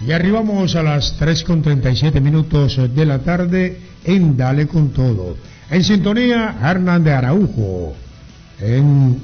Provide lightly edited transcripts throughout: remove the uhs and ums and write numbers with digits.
Y arribamos a las 3:37 de la tarde en Dale con Todo. En sintonía, Hernán de Araujo en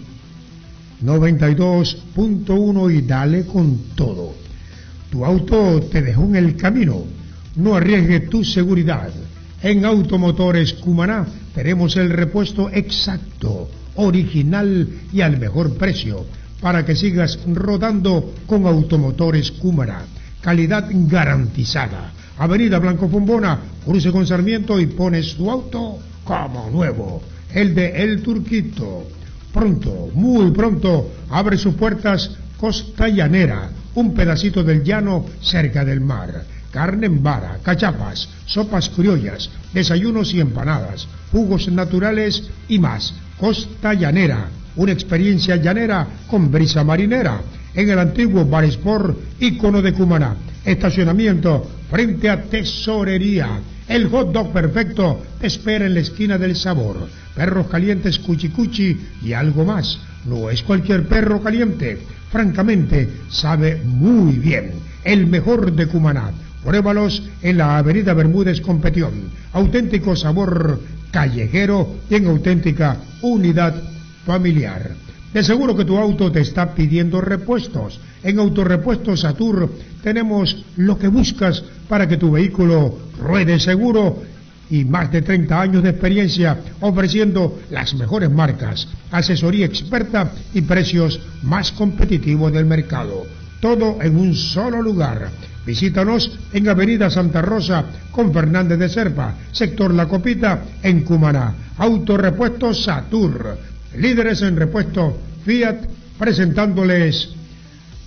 92.1 y Dale con Todo. Tu auto te dejó en el camino. No arriesgues tu seguridad. En Automotores Cumaná tenemos el repuesto exacto, original y al mejor precio para que sigas rodando con Automotores Cumaná. Calidad garantizada. Avenida Blanco Fombona, cruce con Sarmiento y pones tu auto como nuevo. El de El Turquito. Pronto, muy pronto, abre sus puertas Costa Llanera, un pedacito del llano cerca del mar. Carne en vara, cachapas, sopas criollas, desayunos y empanadas, jugos naturales y más. Costa Llanera, una experiencia llanera con brisa marinera. En el antiguo Bar Sport, ícono de Cumaná. Estacionamiento frente a Tesorería. El hot dog perfecto te espera en la esquina del Sabor. Perros calientes Cuchi Cuchi y algo más. No es cualquier perro caliente. Francamente, sabe muy bien. El mejor de Cumaná. Pruébalos en la Avenida Bermúdez con Petión. Auténtico sabor callejero y en auténtica unidad familiar. De seguro que tu auto te está pidiendo repuestos. En Autorepuestos Satur tenemos lo que buscas para que tu vehículo ruede seguro y más de 30 años de experiencia ofreciendo las mejores marcas, asesoría experta y precios más competitivos del mercado. Todo en un solo lugar. Visítanos en Avenida Santa Rosa con Fernández de Serpa, sector La Copita, en Cumaná. Autorepuestos Satur, líderes en repuesto Fiat, presentándoles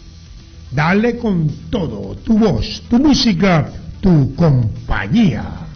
Dale con Todo, tu voz, tu música, tu compañía.